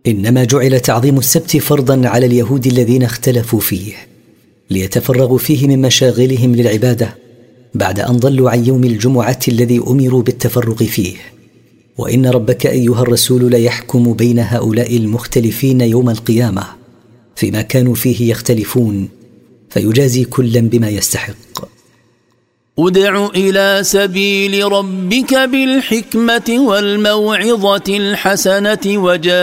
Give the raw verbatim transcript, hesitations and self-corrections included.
إنما جعل تعظيم السبت فرضا على اليهود الذين اختلفوا فيه ليتفرغوا فيه من مشاغلهم للعبادة بعد أن ضلوا عن يوم الجمعة الذي أمروا بالتفرغ فيه. وإن ربك أيها الرسول ليحكم بين هؤلاء المختلفين يوم القيامة فيما كانوا فيه يختلفون فيجازي كلا بما يستحق. ادع إلى سبيل ربك بالحكمة والموعظة الحسنة وجاهدهم